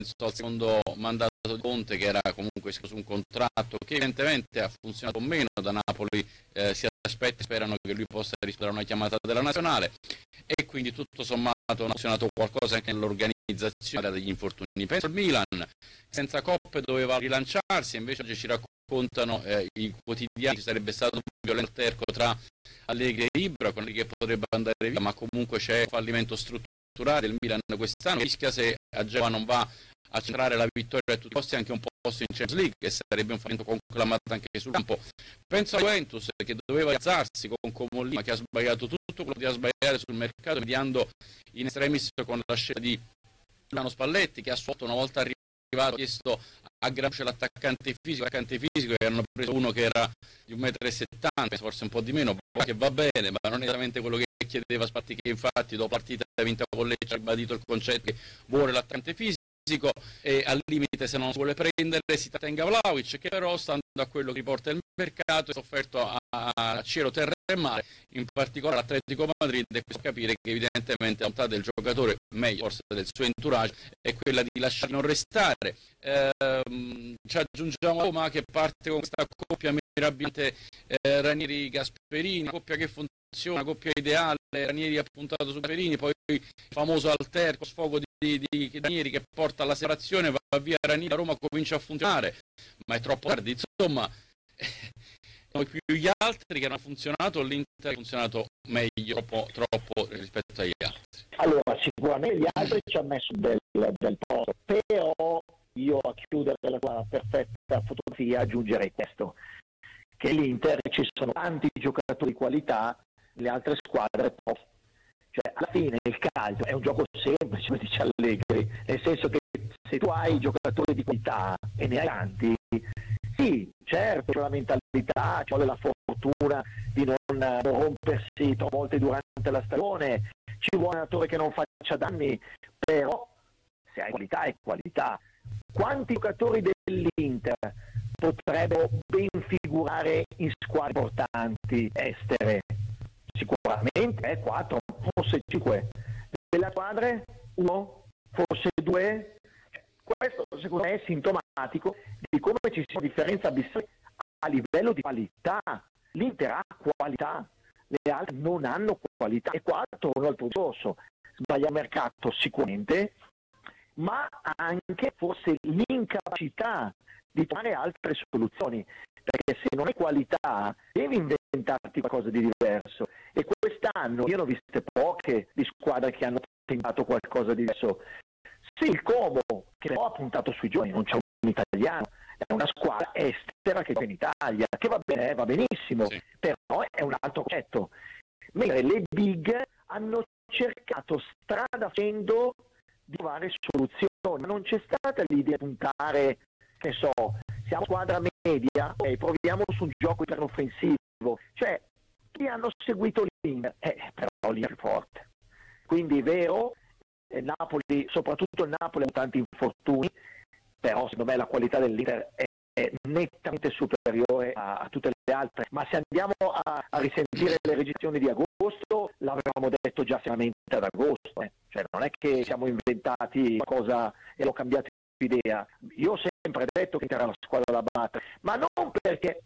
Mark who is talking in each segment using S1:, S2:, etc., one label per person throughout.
S1: al secondo mandato di Conte, che era comunque su un contratto che evidentemente ha funzionato meno da Napoli, si aspetta e sperano che lui possa rispondere a una chiamata della nazionale, e quindi tutto sommato ha funzionato qualcosa anche nell'organizzazione degli infortuni. Penso al Milan, senza coppe doveva rilanciarsi, invece oggi ci raccontano i quotidiani ci sarebbe stato un violento alterco tra Allegri e Ibra, con che potrebbe andare via, ma comunque c'è un fallimento strutturale del Milan quest'anno, che rischia, se a Genova non va a centrare la vittoria a tutti i costi, anche un posto in Champions League, che sarebbe un fallimento conclamato anche sul campo. Penso a Juventus, che doveva alzarsi con Comolli, ma che ha sbagliato tutto quello che ha sbagliato sul mercato, mediando in extremis con la scelta di Milano Spalletti, che ha sotto, una volta arrivato, ha chiesto a Gramsci l'attaccante fisico, e hanno preso uno che era di 1,70 m, forse un po' di meno, che va bene, ma non è esattamente quello che chiedeva Spalletti, che infatti dopo la partita vinta con Lecce ha ribadito il concetto che vuole l'attaccante fisico, e al limite, se non si vuole prendere, si tenga Vlahovic, che però, stando a quello che riporta il mercato, è offerto a cielo, terra e mare, in particolare all'Atletico Madrid, e questo capire che evidentemente la volontà del giocatore, meglio forse del suo entourage, è quella di lasciare non restare. Ci aggiungiamo Roma, che parte con questa coppia mirabilante, Ranieri-Gasperini, una coppia che funziona, una coppia ideale. Ranieri ha puntato su Gasperini, poi il famoso alterco, sfogo di Ranieri che porta alla separazione, va via Ranieri, la Roma comincia a funzionare, ma è troppo tardi, insomma. Noi più gli altri che hanno funzionato, l'Inter ha funzionato meglio, troppo rispetto agli altri.
S2: Allora, sicuramente gli altri ci hanno messo del posto, però io, a chiudere la tua perfetta fotografia, aggiungerei questo, che l'Inter ci sono tanti giocatori di qualità, le altre squadre poco. Cioè, alla fine il calcio è un gioco semplice, come dice Allegri, nel senso che se tu hai giocatori di qualità e ne hai tanti, sì, certo, c'è la mentalità, c'è la fortuna di non rompersi troppo volte durante la stagione, ci vuole un allenatore che non faccia danni, però se hai qualità è qualità. Quanti giocatori dell'Inter potrebbero ben figurare in squadre importanti estere? Sicuramente 4, forse 5. Della squadre 1, forse 2. Questo secondo me è sintomatico di come ci sia una differenza abissale a livello di qualità. L'Inter ha qualità, le altre non hanno qualità, e qua torno al tuo discorso: sbaglia il mercato sicuramente, ma anche forse l'incapacità di trovare altre soluzioni, perché se non hai qualità devi inventarti qualcosa di diverso, e quest'anno io ne ho viste poche di squadre che hanno tentato qualcosa di diverso. Sì, il Como, che però ha puntato sui giovani, non c'è un italiano, è una squadra estera che gioca in Italia, che va bene, va benissimo, sì, però è un altro concetto. Mentre le big hanno cercato strada facendo di trovare soluzioni, non c'è stata l'idea di puntare, che so, siamo squadra media, proviamo su un gioco iperoffensivo, cioè chi hanno seguito l'Inter, però lì è più forte. Quindi è vero, Napoli, soprattutto il Napoli ha tanti infortuni, però secondo me la qualità dell'Inter è nettamente superiore a tutte le altre. Ma se andiamo a risentire le registrazioni di agosto, l'avevamo detto già seriamente ad agosto, cioè non è che siamo inventati qualcosa e l'ho cambiato idea. Io ho sempre detto che era la squadra da battere, ma non perché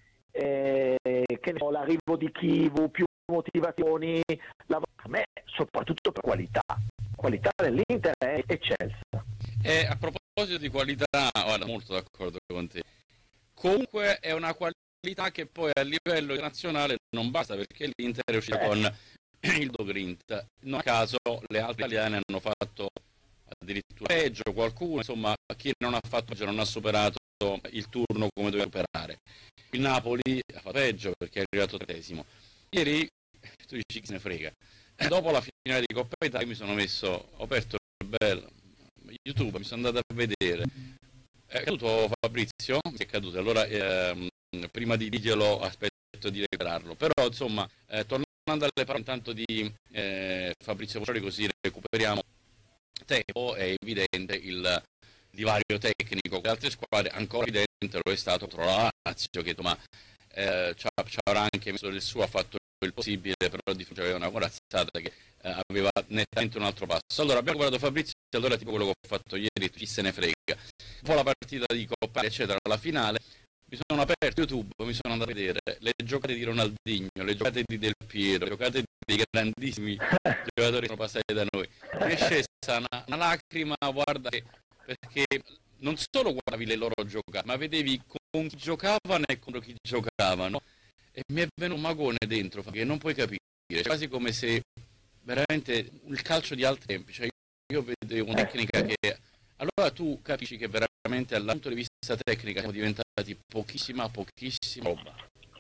S2: che ne so, l'arrivo di Chivu, più motivazioni, a me soprattutto per qualità dell'Inter è eccelsa.
S1: A proposito di qualità, guarda, molto d'accordo con te. Comunque è una qualità che poi a livello nazionale non basta, perché l'Inter è uscita con il Dogrint. Non a caso le altre italiane hanno fatto addirittura peggio, qualcuno, insomma, chi non ha fatto peggio non ha superato il turno come doveva superare. Il Napoli ha fatto peggio perché è arrivato 30°. Ieri, tu dici chi se ne frega, dopo la finale di Coppa Italia mi sono messo, ho aperto il bel YouTube, mi sono andato a vedere, è caduto Fabrizio, è caduto, allora prima di dirglielo aspetto di recuperarlo, però insomma, tornando alle parole intanto di Fabrizio Poccioli, così recuperiamo tempo. È evidente il divario tecnico con le altre squadre, ancora evidente lo è stato contro la Lazio, che ci avrà anche messo del suo, ha fatto il possibile, però di fronte aveva una corazzata che aveva nettamente un altro passo. Allora abbiamo guardato Fabrizio, allora tipo quello che ho fatto ieri, chi se ne frega. Un po' la partita di Coppa eccetera, la finale, mi sono aperto YouTube, mi sono andato a vedere le giocate di Ronaldinho, le giocate di Del Piero, le giocate dei grandissimi giocatori che sono passati da noi. Mi è scesa una lacrima, guarda, perché non solo guardavi le loro giocate, ma vedevi con chi giocavano e contro chi giocavano, e mi è venuto un magone dentro, che non puoi capire, quasi come se veramente il calcio di altri tempi, cioè io vedevo una tecnica che... Allora tu capisci che veramente dal punto di vista tecnico siamo diventati pochissima roba.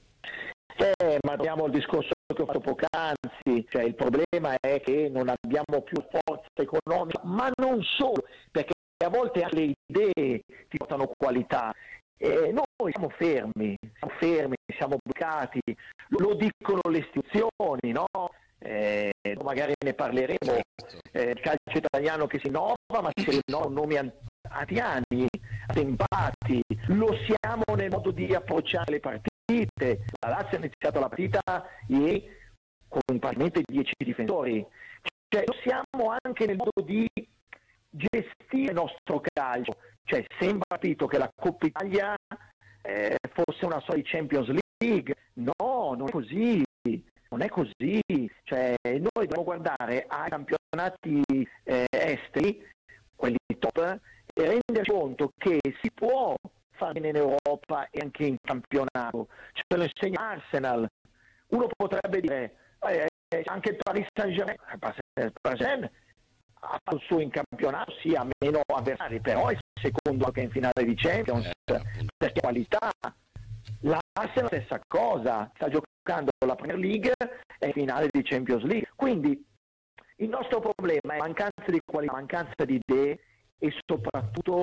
S2: Ma abbiamo il discorso che ho fatto poc'anzi, cioè il problema è che non abbiamo più forza economica, ma non solo, perché a volte anche le idee ti portano qualità. Noi siamo fermi, siamo bloccati, lo dicono le istituzioni, no? Magari ne parleremo, il calcio italiano che si innova, ma si rinnovano nomi anziani, attempati, lo siamo nel modo di approcciare le partite. La Lazio ha iniziato la partita ieri con praticamente 10 difensori, cioè lo siamo anche nel modo di gestire il nostro calcio, cioè sembra capito che la Coppa Italia fosse una sorta di Champions League, no, non è così. Non è così, cioè noi dobbiamo guardare ai campionati esteri, quelli top, e renderci conto che si può fare bene in Europa e anche in campionato. Ce lo insegna Arsenal. Uno potrebbe dire, anche il Paris Saint-Germain ha fatto il suo in campionato, sì, ha meno avversari, però è secondo anche in finale di Champions, per qualità. L'Arsenal stessa cosa, sta giocando la Premier League e in finale di Champions League. Quindi il nostro problema è mancanza di qualità, mancanza di idee e soprattutto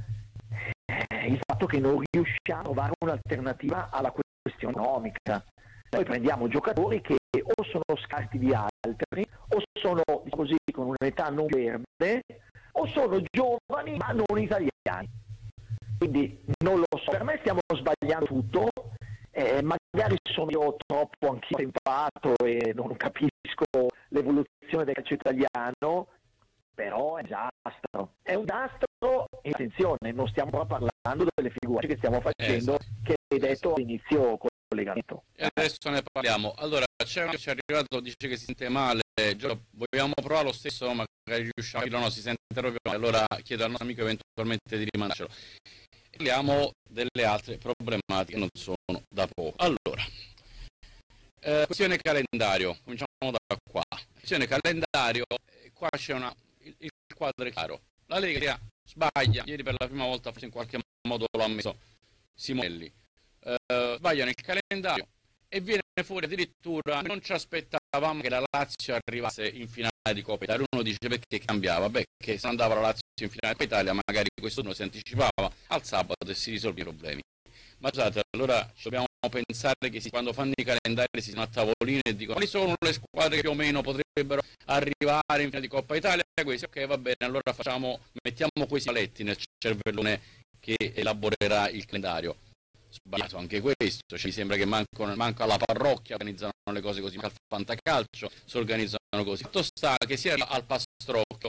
S2: il fatto che non riusciamo a trovare un'alternativa alla questione economica. Noi prendiamo giocatori che o sono scarsi di altri, o sono così con un'età non verde, o sono giovani ma non italiani. Quindi non lo so, per me stiamo sbagliando tutto, magari sono io troppo anch'io tempato e non capisco l'evoluzione del calcio italiano, però è un disastro e attenzione, non stiamo ancora parlando delle figure che stiamo facendo, che hai detto all'inizio collegamento.
S1: E adesso ne parliamo. Allora, c'è uno che ci è arrivato, dice che si sente male, vogliamo provare lo stesso, magari riusciamo, no, si sente proprio male, allora chiedo al nostro amico eventualmente di rimandarcelo. Parliamo delle altre problematiche, non sono da poco. Allora, questione calendario, cominciamo da qua. Questione calendario, qua c'è il quadro è chiaro. La Lega sbaglia, ieri per la prima volta forse in qualche modo l'ha ammesso Simonelli, sbagliano il calendario e viene fuori addirittura, non ci aspettavamo che la Lazio arrivasse in finale di Coppa Italia. Uno dice perché cambiava, che se andava la Lazio in finale di Coppa Italia magari questo uno si anticipava al sabato e si risolvono i problemi. Ma scusate, allora dobbiamo pensare che quando fanno i calendari si sono a tavolino e dicono quali sono le squadre che più o meno potrebbero arrivare in finale di Coppa Italia, questi, ok, va bene, allora mettiamo questi paletti nel cervellone che elaborerà il calendario. Sbagliato anche questo, mi sembra che manca alla parrocchia, organizzano le cose così, manca al fantacalcio, si organizzano così. Tutto sta che sia al pastrocchio.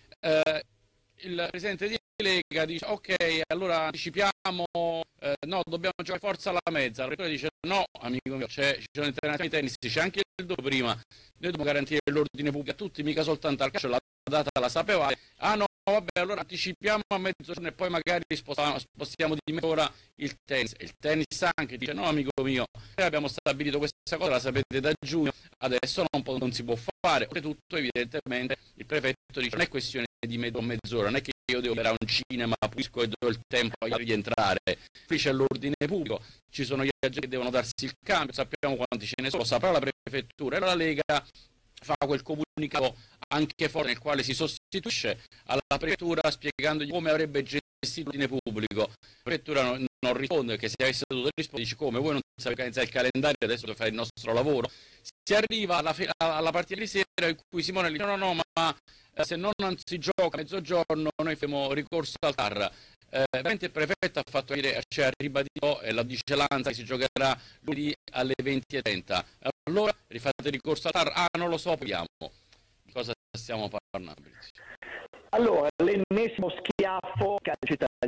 S1: Il presidente di Lega dice ok, allora anticipiamo, no, dobbiamo giocare forza alla mezza. Il rettore dice no, amico mio, ci sono internazionali tennis, c'è anche il dopo prima, noi dobbiamo garantire l'ordine pubblico a tutti, mica soltanto al calcio, la data la sapevate. Ah no, vabbè, allora anticipiamo a mezzogiorno e poi magari spostiamo di mezz'ora il tennis. E il tennis anche dice no, amico mio, noi abbiamo stabilito questa cosa, la sapete da giugno, adesso non si può fare. Oltretutto evidentemente il prefetto dice non è questione di mezz'ora, non è che io devo andare a un cinema, pulisco e do il tempo a rientrare, qui c'è l'ordine pubblico, ci sono gli agenti che devono darsi il cambio, sappiamo quanti ce ne sono, saprà la prefettura, e la Lega fa quel comunicato anche forte nel quale si sostituisce alla prefettura spiegandogli come avrebbe gestito l'ordine pubblico. La prefettura non risponde, che se avesse dovuto rispondere dice come voi non sapete organizzare il calendario, adesso dovete fare il nostro lavoro. Si arriva alla partita di sera in cui Simone dice no, ma se non si gioca a mezzogiorno noi faremo ricorso al TAR. veramente il prefetto ha fatto dire, cioè ha ribadito la vigilanza che si giocherà lunedì alle 20:30. Allora rifate ricorso al TAR? Non lo so, vediamo. Di cosa stiamo parlando?
S2: Allora, l'ennesimo schiaffo che la cittadinanza